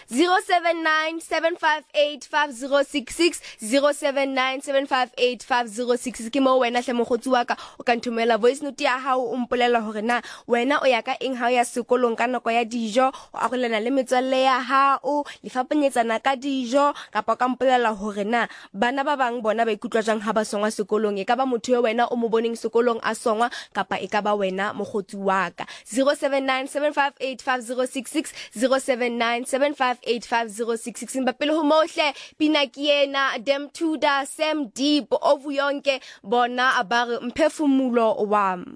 0797585066 0797585066 ke mo wena hle mogotsi wa ka o ka nthomela voice note ya hao o mpolela hore na wena o ya ka eng ha o ya sekolong ka nako ya dijo o agolana le metswalle ya hao le fapanyetsana ka dijo kapa ka mpolela hore na bana ba bang bona ba ikutlwa jang ha ba songwa sekolong e ka ba motho yo wena o mo boneng sekolong a songwa kapa e ka ba wena mogotsi wa ka 0797585066 0797585066 mbapele ho mohle pina kiena dem tuda Sam Deep ovuyonke bona abare mphefumulo wami.